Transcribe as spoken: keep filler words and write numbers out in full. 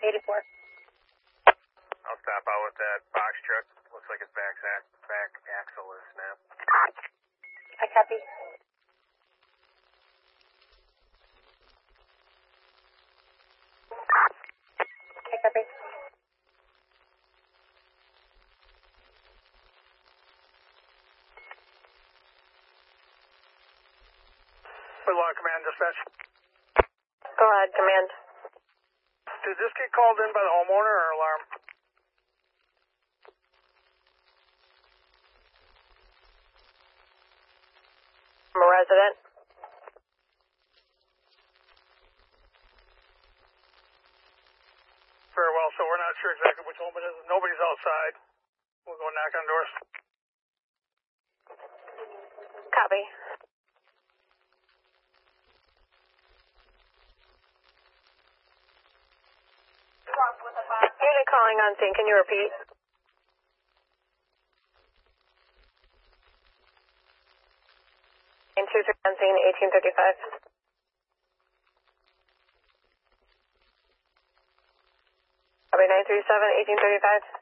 eighty-four. I'll stop out with that box truck. Looks like its back, back axle is snapped. I copy. I copy. Good luck, command dispatch. Go ahead, command. Did this get called in by the homeowner or alarm? I'm a resident. Very well, so we're not sure exactly which home it is. Nobody's outside. We'll go knock on doors. Copy. Unit calling on scene, can you repeat? In two three on scene, eighteen thirty-five. Copy nine three seven, eighteen thirty-five.